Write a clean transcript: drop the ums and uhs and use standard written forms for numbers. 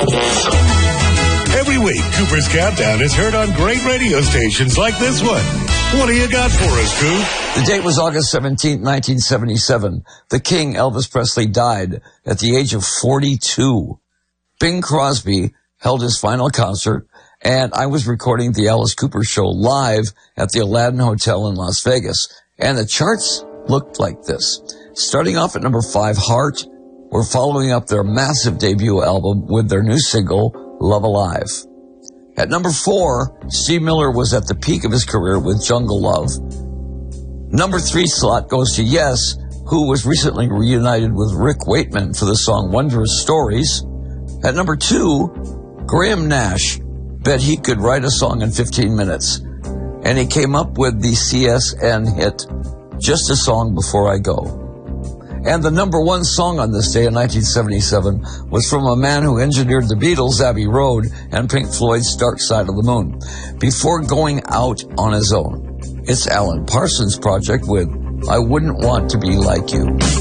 Every week, Cooper's Countdown is heard on great radio stations like this one. What do you got for us, Coop? The date was August 17, 1977. The King, Elvis Presley, died at the age of 42. Bing Crosby held his final concert, and I was recording the Alice Cooper Show live at the Aladdin Hotel in Las Vegas. And the charts looked like this. Starting off at number 5, Heart, were following up their massive debut album with their new single, Love Alive. At number 4, Steve Miller was at the peak of his career with Jungle Love. Number 3 slot goes to Yes, who was recently reunited with Rick Wakeman for the song Wondrous Stories. At number 2, Graham Nash bet he could write a song in 15 minutes, and he came up with the CSN hit, Just a Song Before I Go. And the number 1 song on this day in 1977 was from a man who engineered the Beatles' Abbey Road and Pink Floyd's Dark Side of the Moon before going out on his own. It's Alan Parsons' project with I Wouldn't Want to Be Like You.